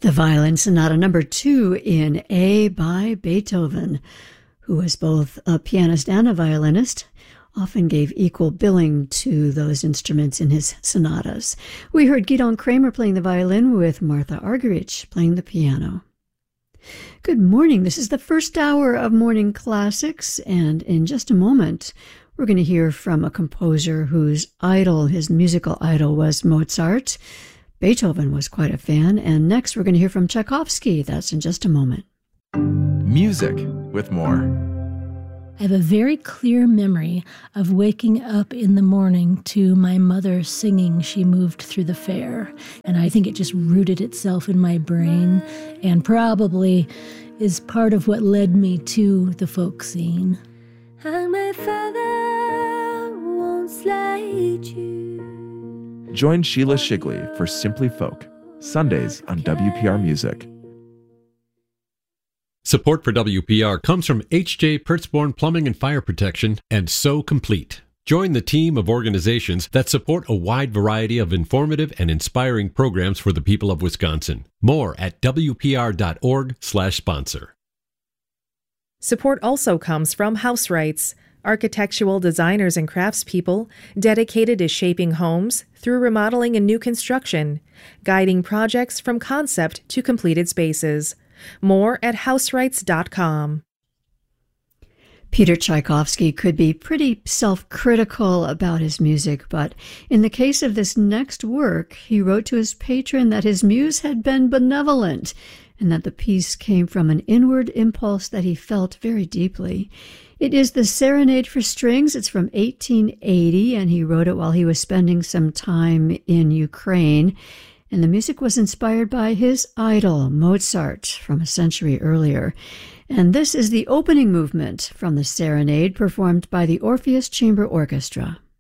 The Violin Sonata number 2 in A by Beethoven, who was both a pianist and a violinist, often gave equal billing to those instruments in his sonatas. We heard Gidon Kramer playing the violin with Martha Argerich playing the piano. Good morning. This is the first hour of Morning Classics, and in just a moment, we're going to hear from a composer whose idol, his musical idol, was Mozart. Beethoven was quite a fan, and next we're going to hear from Tchaikovsky. That's in just a moment. Music with more. I have a very clear memory of waking up in the morning to my mother singing She Moved Through the Fair, and I think it just rooted itself in my brain and probably is part of what led me to the folk scene. And my father won't slide you. Join Sheila Shigley for Simply Folk, Sundays on WPR Music. Support for WPR comes from H.J. Pertzborn Plumbing and Fire Protection and So Complete. Join the team of organizations that support a wide variety of informative and inspiring programs for the people of Wisconsin. More at WPR.org/sponsor. Support also comes from House Rights, architectural designers and craftspeople dedicated to shaping homes through remodeling and new construction, guiding projects from concept to completed spaces. More at houserights.com. Peter Tchaikovsky could be pretty self-critical about his music, but in the case of this next work, he wrote to his patron that his muse had been benevolent and that the piece came from an inward impulse that he felt very deeply. It is the Serenade for Strings. It's from 1880, and he wrote it while he was spending some time in Ukraine. And the music was inspired by his idol, Mozart, from a century earlier. And this is the opening movement from the Serenade, performed by the Orpheus Chamber Orchestra.